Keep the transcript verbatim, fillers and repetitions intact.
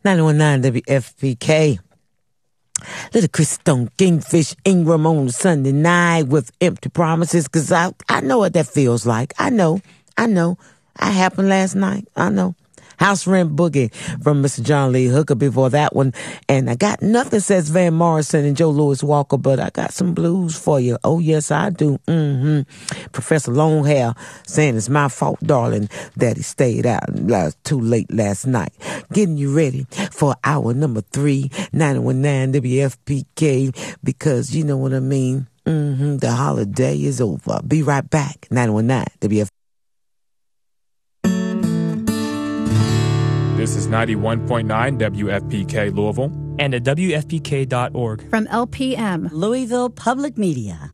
ninety-one point nine W F P K. Little Chris Stone, Kingfish Ingram on Sunday night with empty promises, because I, I know what that feels like. I know, I know. I happened last night. I know. House Rent Boogie from Mister John Lee Hooker before that one. And I got nothing, says Van Morrison and Joe Louis Walker, but I got some blues for you. Oh, yes, I do. Mm-hmm. Professor Longhair saying it's my fault, darling, that he stayed out too late last night. Getting you ready for hour number three, ninety-one point nine W F P K, because you know what I mean. Mm-hmm. The holiday is over. Be right back. ninety-one point nine W F P K. This is ninety-one point nine W F P K Louisville. And at W F P K dot org. From L P M, Louisville Public Media.